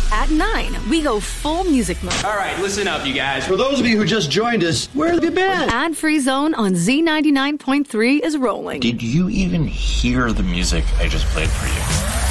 At 9, we go full music mode. All right, listen up, you guys. For those of you who just joined us, where have you been? Ad-free zone on Z99.3 is rolling. Did you even hear the music I just played for you?